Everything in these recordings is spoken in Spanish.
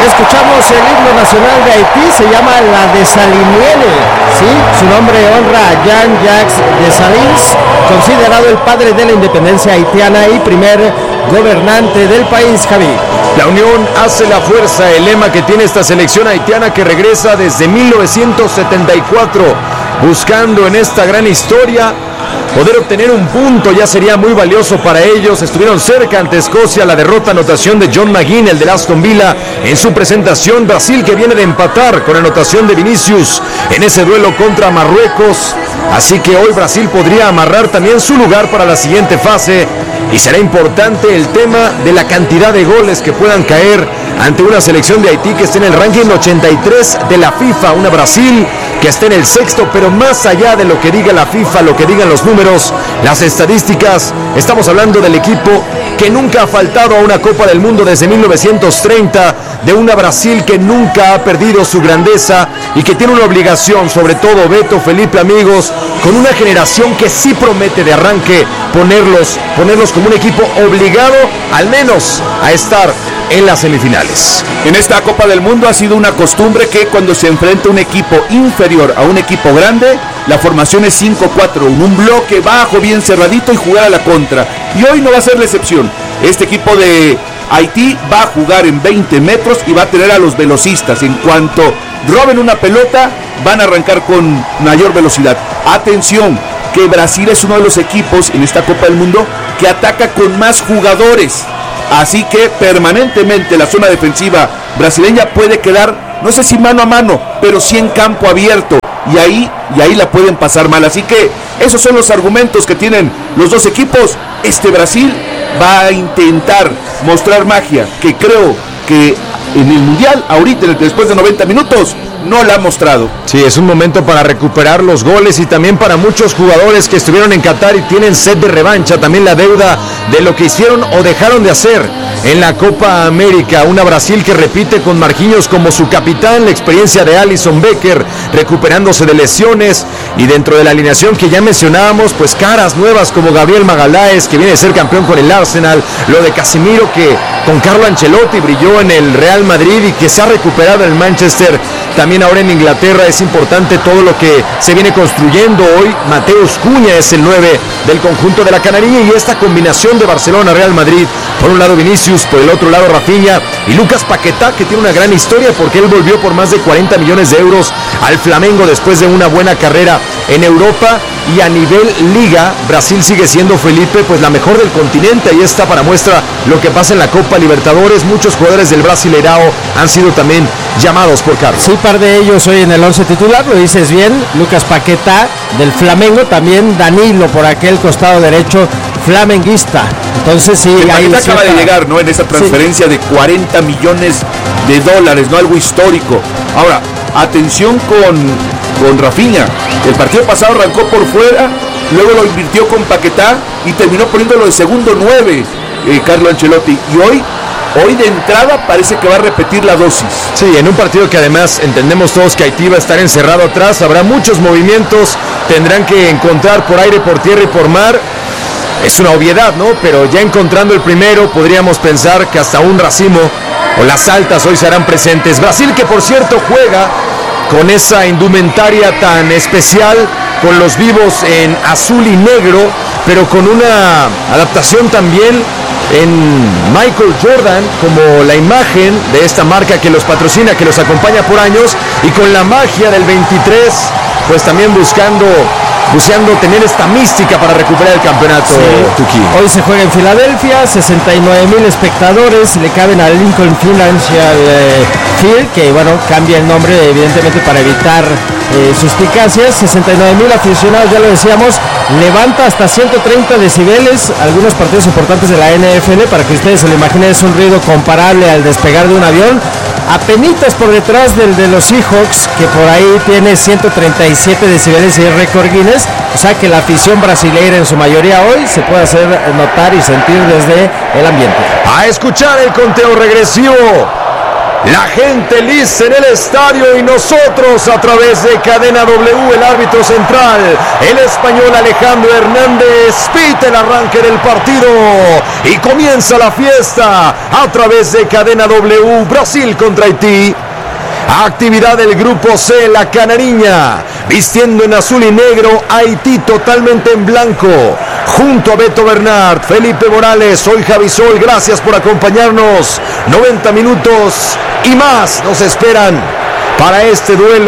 Escuchamos el himno nacional de Haití, se llama La Desaliniene, ¿sí? Su nombre honra a Jean-Jacques Dessalines, considerado el padre de la independencia haitiana y primer gobernante del país, Javi. La unión hace la fuerza, el lema que tiene esta selección haitiana que regresa desde 1974, buscando en esta gran historia poder obtener un punto. Ya sería muy valioso para ellos. Estuvieron cerca ante Escocia, la derrota, anotación de John McGinn, el de Aston Villa en su presentación. Brasil, que viene de empatar con anotación de Vinicius en ese duelo contra Marruecos. Así que hoy Brasil podría amarrar también su lugar para la siguiente fase, y será importante el tema de la cantidad de goles que puedan caer ante una selección de Haití que está en el ranking 83 de la FIFA, una Brasil que está en el sexto, pero más allá de lo que diga la FIFA, lo que digan los números, las estadísticas, estamos hablando del equipo que nunca ha faltado a una Copa del Mundo desde 1930, de una Brasil que nunca ha perdido su grandeza y que tiene una obligación, sobre todo Beto, Felipe, amigos, con una generación que sí promete de arranque ponerlos como un equipo obligado al menos a estar en las semifinales. En esta Copa del Mundo ha sido una costumbre que cuando se enfrenta un equipo inferior a un equipo grande, la formación es 5-4, un bloque bajo bien cerradito y jugar a la contra. Y hoy no va a ser la excepción. Este equipo de Haití va a jugar en 20 metros y va a tener a los velocistas. En cuanto roben una pelota, van a arrancar con mayor velocidad. Atención, que Brasil es uno de los equipos en esta Copa del Mundo que ataca con más jugadores. Así que permanentemente la zona defensiva brasileña puede quedar, no sé si mano a mano, pero sí en campo abierto. Y ahí la pueden pasar mal. Así que esos son los argumentos que tienen los dos equipos. Este Brasil va a intentar mostrar magia, que creo que en el Mundial, ahorita después de 90 minutos, no la ha mostrado. Sí, es un momento para recuperar los goles y también para muchos jugadores que estuvieron en Qatar y tienen sed de revancha, también la deuda de lo que hicieron o dejaron de hacer en la Copa América. Una Brasil que repite con Marquinhos como su capitán, la experiencia de Alisson Becker recuperándose de lesiones, y dentro de la alineación que ya mencionábamos, pues caras nuevas como Gabriel Magalhães, que viene de ser campeón con el Arsenal, lo de Casemiro, que con Carlo Ancelotti brilló en el Real Madrid y que se ha recuperado en el Manchester, también ahora en Inglaterra. Es importante todo lo que se viene construyendo hoy. Mateus Cunha es el 9 del conjunto de la Canariña, y esta combinación de Barcelona-Real Madrid, por un lado Vinicius, por el otro lado Rafinha y Lucas Paquetá, que tiene una gran historia porque él volvió por más de 40 millones de euros al Flamengo después de una buena carrera en Europa. Y a nivel liga, Brasil sigue siendo, Felipe, pues la mejor del continente. Ahí está para muestra lo que pasa en la Copa Libertadores. Muchos jugadores del Brasileirao han sido también llamados por Carlos. Sí, par de ellos hoy en el 11 titular, lo dices bien. Lucas Paquetá del Flamengo, también Danilo por aquel costado derecho, flamenguista. Entonces sí, ahí acaba de llegar, ¿no? En esa transferencia de 40 millones de dólares, ¿no? Algo histórico. Ahora, atención con Rafinha. El partido pasado arrancó por fuera, luego lo invirtió con Paquetá y terminó poniéndolo de segundo 9, Carlo Ancelotti. Y hoy de entrada parece que va a repetir la dosis. Sí, en un partido que además entendemos todos que Haití va a estar encerrado atrás, habrá muchos movimientos, tendrán que encontrar por aire, por tierra y por mar. Es una obviedad, ¿no? Pero ya encontrando el primero, podríamos pensar que hasta un racimo o las altas hoy serán presentes. Brasil, que por cierto juega con esa indumentaria tan especial, con los vivos en azul y negro, pero con una adaptación también en Michael Jordan, como la imagen de esta marca que los patrocina, que los acompaña por años, y con la magia del 23, pues también buceando tener esta mística para recuperar el campeonato. Sí. Tuki. Hoy se juega en Filadelfia, 69,000 espectadores le caben al Lincoln Financial Field, que bueno, cambia el nombre evidentemente para evitar suspicacias. 69,000 aficionados, ya lo decíamos, levanta hasta 130 decibeles. Algunos partidos importantes de la NFL, para que ustedes se lo imaginen, es un ruido comparable al despegar de un avión. Apenitas por detrás del de los Seahawks, que por ahí tiene 137 decibeles y es récord Guinness. O sea que la afición brasileña en su mayoría hoy se puede hacer notar y sentir desde el ambiente. A escuchar el conteo regresivo. La gente lista en el estadio y nosotros a través de Cadena W, el árbitro central, el español Alejandro Hernández, pita el arranque del partido y comienza la fiesta a través de Cadena W. Brasil contra Haití. Actividad del grupo C, la Canariña, vistiendo en azul y negro, Haití totalmente en blanco. Junto a Beto Bernard, Felipe Morales, soy Javi Sol, gracias por acompañarnos. 90 minutos y más nos esperan para este duelo.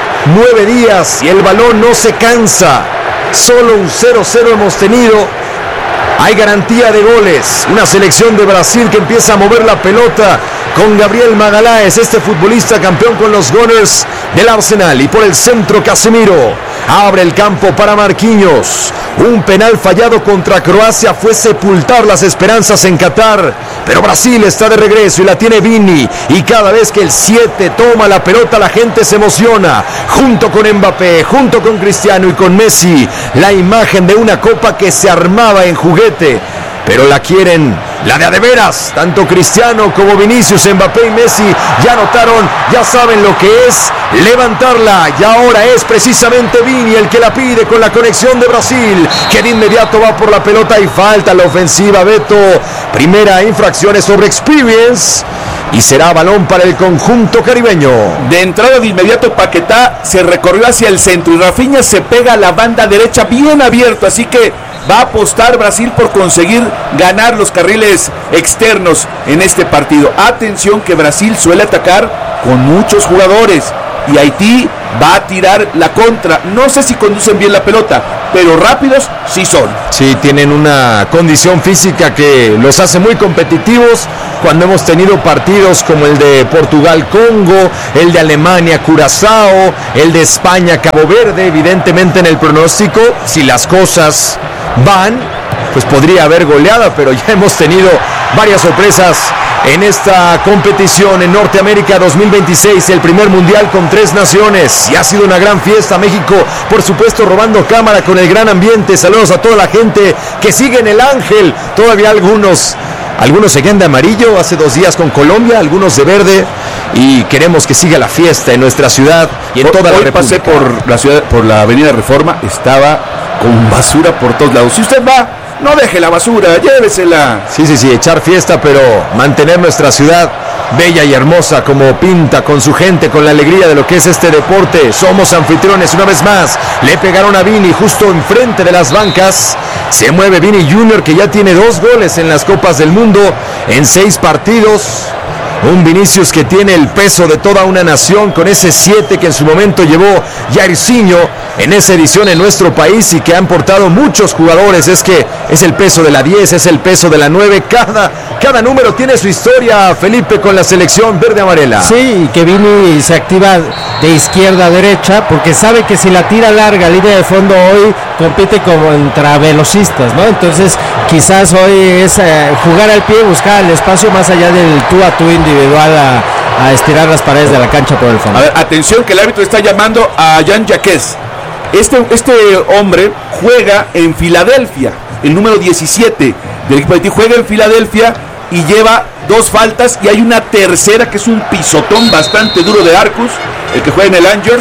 9 días y el balón no se cansa. Solo un 0-0 hemos tenido. Hay garantía de goles. Una selección de Brasil que empieza a mover la pelota con Gabriel Magaláes, este futbolista campeón con los Gunners del Arsenal. Y por el centro Casemiro abre el campo para Marquinhos. Un penal fallado contra Croacia fue sepultar las esperanzas en Qatar. Pero Brasil está de regreso y la tiene Vini. Y cada vez que el 7 toma la pelota, la gente se emociona. Junto con Mbappé, junto con Cristiano y con Messi. La imagen de una copa que se armaba en juguete. Pero la quieren, la de veras. Tanto Cristiano como Vinicius, Mbappé y Messi ya anotaron, ya saben lo que es levantarla. Y ahora es precisamente Vini el que la pide con la conexión de Brasil, que de inmediato va por la pelota y falta la ofensiva. Beto, primera infracción sobre Experience y será balón para el conjunto caribeño. De entrada de inmediato Paquetá se recorrió hacia el centro y Rafinha se pega a la banda derecha bien abierto, así que va a apostar Brasil por conseguir ganar los carriles externos en este partido. Atención que Brasil suele atacar con muchos jugadores y Haití va a tirar la contra. No sé si conducen bien la pelota, pero rápidos sí son. Sí, tienen una condición física que los hace muy competitivos. Cuando hemos tenido partidos como el de Portugal-Congo, el de Alemania-Curazao, el de España-Cabo Verde, evidentemente en el pronóstico, si las cosas van, pues podría haber goleada, pero ya hemos tenido varias sorpresas en esta competición en Norteamérica 2026, el primer mundial con 3 naciones, y ha sido una gran fiesta. México, por supuesto, robando cámara con el gran ambiente. Saludos a toda la gente que sigue en el Ángel, todavía algunos seguían de amarillo hace 2 días con Colombia, algunos de verde, y queremos que siga la fiesta en nuestra ciudad y en toda la República. Pasé por la ciudad, por la avenida Reforma, estaba con basura por todos lados. Si usted va, no deje la basura, llévesela. Sí, echar fiesta, pero mantener nuestra ciudad bella y hermosa como pinta, con su gente, con la alegría de lo que es este deporte. Somos anfitriones una vez más. Le pegaron a Vini justo enfrente de las bancas. Se mueve Vini Jr., que ya tiene 2 goles en las Copas del Mundo en 6 partidos. Un Vinicius que tiene el peso de toda una nación, con ese 7 que en su momento llevó Jairzinho en esa edición en nuestro país y que han portado muchos jugadores. Es que es el peso de la 10, es el peso de la 9. Cada número tiene su historia, Felipe, con la selección verde-amarela. Sí, y que Vini se activa de izquierda a derecha porque sabe que si la tira larga, línea de fondo, hoy compite como contra velocistas, ¿no? Entonces quizás hoy es jugar al pie, buscar el espacio más allá del tú a tú individual a estirar las paredes de la cancha por el fondo. A ver, atención que el árbitro está llamando a Jan Jaquez. Este hombre juega en Filadelfia, el número 17 del equipo de Haití, juega en Filadelfia y lleva 2 faltas y hay una tercera que es un pisotón bastante duro de Arcus, el que juega en el Angers,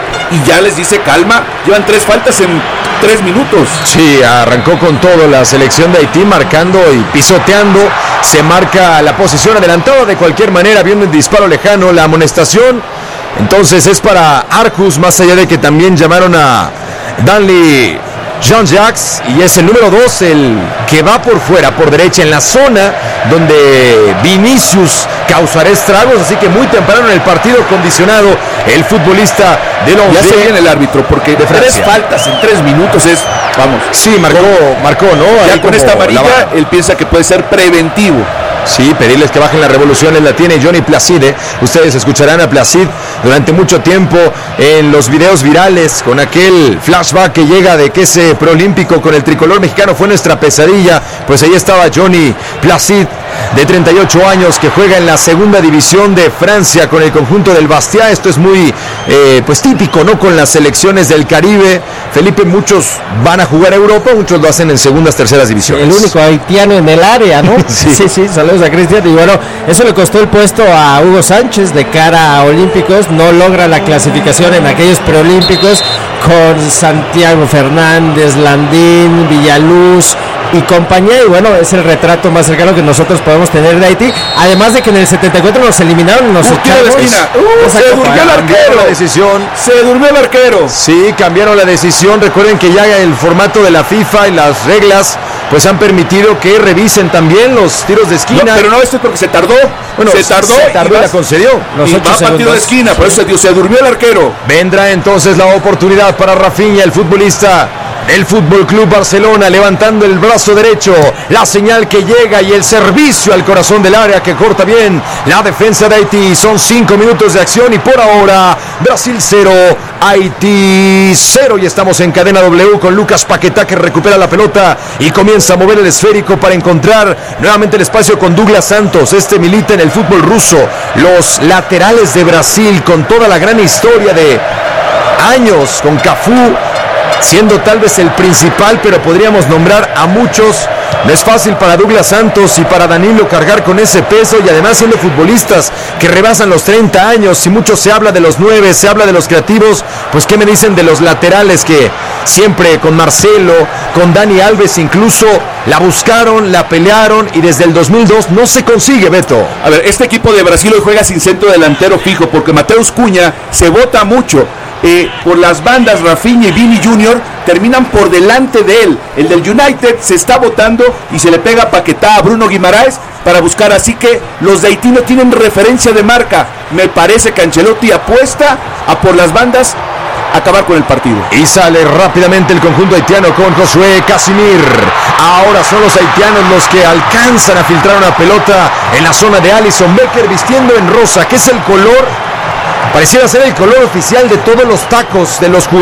y ya les dice calma, llevan 3 faltas en 3 minutos. Sí, arrancó con todo la selección de Haití, marcando y pisoteando. Se marca la posición adelantada de cualquier manera, viendo el disparo lejano, la amonestación. Entonces es para Arcus, más allá de que también llamaron a Danley Jean-Jacques, y es el número 2 el que va por fuera, por derecha, en la zona donde Vinicius causará estragos, así que muy temprano en el partido condicionado el futbolista de los ya se viene el árbitro, porque de 3 faltas en 3 minutos es, vamos. Sí, marcó, ¿no? Ya ahí con esta amarilla él piensa que puede ser preventivo. Sí, pedirles que bajen las revoluciones, la tiene Johnny Placide. Ustedes escucharán a Placide durante mucho tiempo en los videos virales, con aquel flashback que llega de que ese preolímpico con el tricolor mexicano fue nuestra pesadilla. Pues ahí estaba Johnny Placide de 38 años, que juega en la segunda división de Francia con el conjunto del Bastia. Esto es muy pues típico, ¿no? Con las selecciones del Caribe, Felipe, muchos van a jugar a Europa, muchos lo hacen en segundas, terceras divisiones. El único haitiano en el área, ¿no? Sí, saludos a Cristian. Y bueno, eso le costó el puesto a Hugo Sánchez de cara a Olímpicos. No logra la clasificación en aquellos preolímpicos con Santiago Fernández, Landín, Villaluz y compañía, y bueno, es el retrato más cercano que nosotros podemos tener de Haití, además de que en el 74 nos eliminaron, nos echaron. Se durmió el arquero. La decisión. Se durmió el arquero. Sí, cambiaron la decisión. Recuerden que ya el formato de la FIFA y las reglas pues han permitido que revisen también los tiros de esquina. No, pero no, esto es porque se tardó. Bueno, se tardó y la concedió. Y va a partido de esquina, por eso se durmió el arquero. Vendrá entonces la oportunidad para Rafinha, el futbolista del Fútbol Club Barcelona, levantando el brazo derecho, la señal que llega y el servicio al corazón del área que corta bien la defensa de Haití. Son 5 minutos de acción y por ahora Brasil 0, Haití 0, y estamos en cadena W con Lucas Paquetá, que recupera la pelota y comienza a mover el esférico para encontrar nuevamente el espacio con Douglas Santos. Este milita en el fútbol ruso. Los laterales de Brasil, con toda la gran historia de años con Cafú siendo tal vez el principal, pero podríamos nombrar a muchos. No es fácil para Douglas Santos y para Danilo cargar con ese peso, y además siendo futbolistas que rebasan los 30 años. Si mucho se habla de los 9, se habla de los creativos, pues qué me dicen de los laterales, que siempre con Marcelo, con Dani Alves incluso, la buscaron, la pelearon, y desde el 2002 no se consigue, Beto. A ver, este equipo de Brasil hoy juega sin centro delantero fijo, porque Mateus Cunha se bota mucho. Por las bandas, Rafinha y Vini Jr. terminan por delante de él. El del United se está botando y se le pega a Paquetá, a Bruno Guimaraes para buscar. Así que los de Haití no tienen referencia de marca. Me parece que Ancelotti apuesta a por las bandas acabar con el partido. Y sale rápidamente el conjunto haitiano con Josué Casimir. Ahora son los haitianos los que alcanzan a filtrar una pelota en la zona de Alisson Becker, vistiendo en rosa, que es el color, pareciera ser el color oficial de todos los tacos de los jugadores